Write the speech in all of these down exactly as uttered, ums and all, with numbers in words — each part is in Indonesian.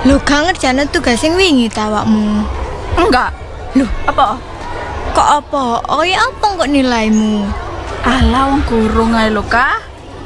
Lu gak ngerjane tugas sing wingi ta awakmu? Enggak. Loh, Apa? kok apa? Oh ya apa kok nilaimu? Alah wong gurung ae lho, Kak.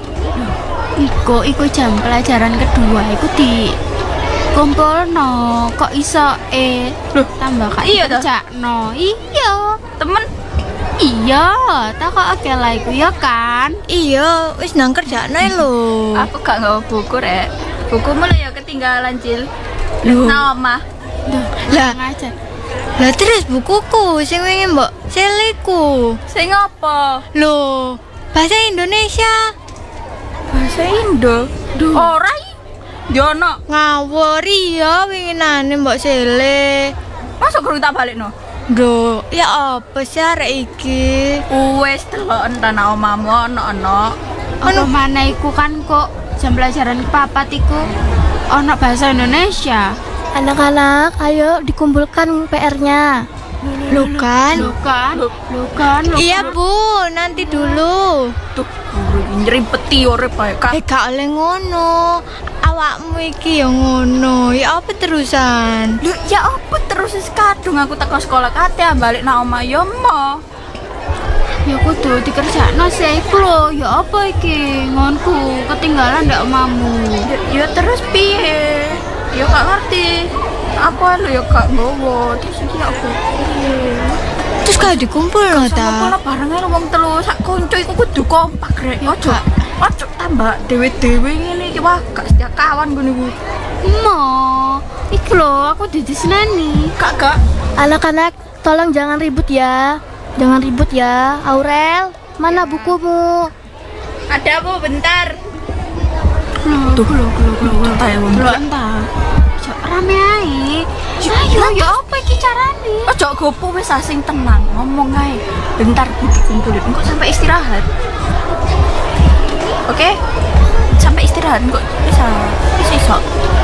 Iku, iku jam pelajaran kedua, iku di kumpulno. Kok iso eh Loh, tambah kak iya toh? kerjakno. Iya. Temen Iya, tak kok oke lah iku ya kan. Iya, wis nang kerjane lho. aku gak nggawa buku rek. Bukumu lho ya ketinggalan, Cil. Loh. Nah, Omah. Duh, Lah. ngajar. Lah terus bukuku sing wingi mbok seleku. Sing apa? Loh, bahasa Indonesia. Bahasa Indo. Duh. Ora iki. Jono. Ngawur iya winginane mbok sele. Masuk guru tak balik no? Duh, ya apa sih arek iki? Wes delok entana omamu ono-ono. Apa mana iku kan kok jam pelajaran kepapat iku ono bahasa Indonesia. Anak-anak, ayo dikumpulkan P R-nya. Lu kan? Lo kan? Lo kan? Lo Iya Bu, nanti dulu. Tuh, guru nyeripeti ore bae Kak. Eh gak oleh ngono. Awakmu iki ya ngono. Ya apa terusan? Lho, ya apa terus wis kadung aku teko sekolah kate balik nang omah ya mo. ya kudu dikerjakno sih iku lho. Ya apa iki? Ngonku ketinggalan ndak omamu. Ya, ya terus piye? Ya gak ngerti. Aku lho ya gak nggowo. Terus iki aku piye? Terus kayak dikumpul no Sama ta? pola bareng ae wong telu sak konco iku kudu kompak rek. Ojo. Ojo tambah dewe-dewe ngene iki wah gak setia kawan gue niku. Mo, iki lho aku didiseneni. Kak gak. Anak-anak, tolong jangan ribut ya. Jangan ribut ya. Aurel, mana bukumu? Ada Bu bentar. Tuh, lho lho lho lho. Entar ya, Bun. Lho entar. Cok rame ae. Ayo, ya apa iki carane? Ojo gopo wis asing tenang, ngomong ae. Bentar Bu dikumpulin, engko sampai istirahat. Oke? Sampai istirahat engko bisa. Wis iso.